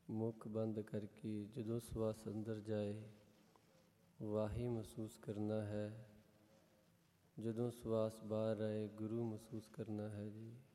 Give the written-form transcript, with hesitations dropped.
ਮੁੱਖ ਬੰਦ ਕਰਕੇ ਜਦੋਂ ਸਵਾਸ ਅੰਦਰ ਜਾਏ ਵਾਹੀ ਮਹਿਸੂਸ ਕਰਨਾ ਹੈ। ਜਦੋਂ ਸਵਾਸ ਬਾਹਰ ਆਏ ਗੁਰੂ ਮਹਿਸੂਸ ਕਰਨਾ ਹੈ ਜੀ।